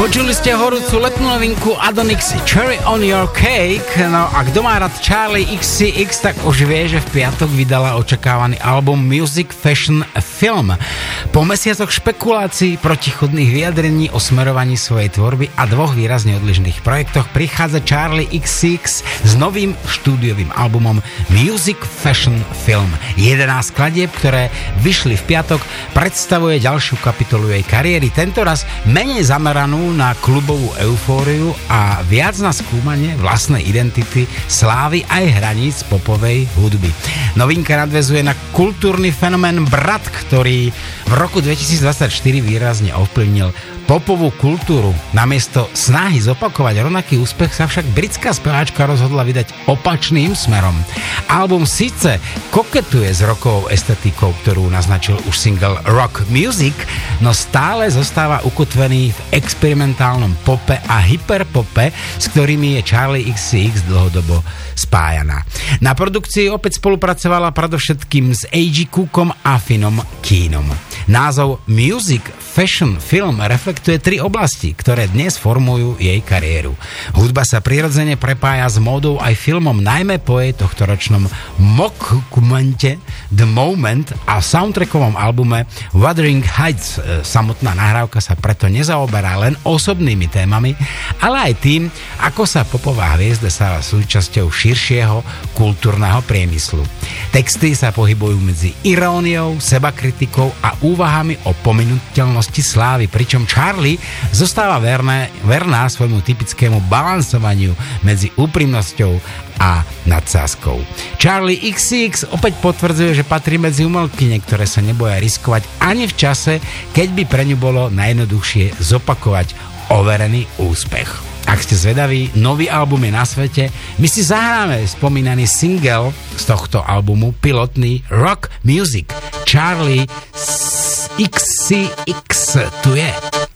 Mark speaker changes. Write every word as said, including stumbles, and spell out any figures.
Speaker 1: Počuli ste horúcu letnú novinku Adonix Cherry on Your Cake. No a kto má rád Charli iks cé iks, tak už vie, že v piatok vydala očakávaný album Music Fashion Film. Po mesiacoch špekulácií, protichodných vyjadrení o smerovaní svojej tvorby a dvoch výrazne odlišných projektoch prichádza Charli iks cé iks s novým štúdiovým albumom Music Fashion Film. jedenásť skladieb, ktoré vyšli v piatok, predstavuje ďalšiu kapitolu jej kariéry, tentoraz menej zameranú na klubovú eufóriu a viac na skúmanie vlastnej identity, slávy aj hraníc popovej hudby. Novinka nadväzuje na kultúrny fenomén Brat, ktorý v roku dvetisícdvadsaťštyri výrazne ovplyvnil popovú kultúru. Namiesto snahy zopakovať rovnaký úspech sa však britská speváčka rozhodla vydať opačným smerom. Album síce koketuje s rockovou estetikou, ktorú naznačil už single Rock Music, no stále zostáva ukotvený v experimentálnom pope a hyperpope, s ktorými je Charli iks cé iks dlhodobo spájaná. Na produkcii opäť spolupracovala predovšetkým s á gé Cookom a Finom Keenom. Názov Music Fashion Film reflektuje tri oblasti, ktoré dnes formujú jej kariéru. Hudba sa prirodzene prepája s módou aj filmom, najmä po jej tohtoročnom mockumente The Moment a soundtrackovom albume Wuthering Heights. Samotná nahrávka sa preto nezaoberá len osobnými témami, ale aj tým, ako sa popová hviezda stáva súčasťou širšieho kultúrneho priemyslu. Texty sa pohybujú medzi iróniou, sebakritikou a úvahami o pominuteľnosti slávy, pričom Charli zostáva verné, verná svojmu typickému balansovaniu medzi úprimnosťou a nadsázkou. Charli iks cé iks opäť potvrdzuje, že patrí medzi umelkyne, ktoré sa neboja riskovať ani v čase, keď by pre ňu bolo najjednoduchšie zopakovať overený úspech. Ak ste zvedaví, nový album je na svete, my si zahráme spomínaný single z tohto albumu, pilotný Rock Music. Charli iks cé iks tu je.